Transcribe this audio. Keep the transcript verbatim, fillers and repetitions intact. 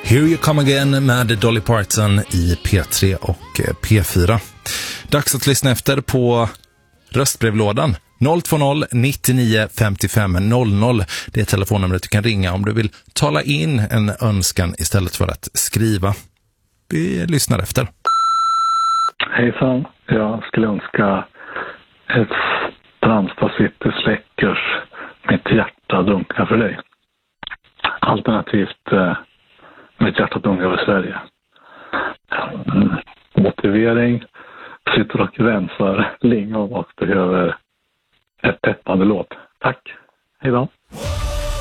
Here You Come Again med Dolly Parton i P tre och P fyra. Dags att lyssna efter på röstbrevlådan. noll två noll nittionio femtiofem noll noll. Det är telefonnumret du kan ringa om du vill tala in en önskan istället för att skriva. Vi lyssnar efter. Hejsan, jag skulle önska ett Strandstad City Släckers Mitt hjärta dunkar för dig. Alternativt eh, Mitt hjärta dunkar över Sverige. Mm. Motivering, sitter och rensar lingon och behöver ett peppande låt. Tack, hej då.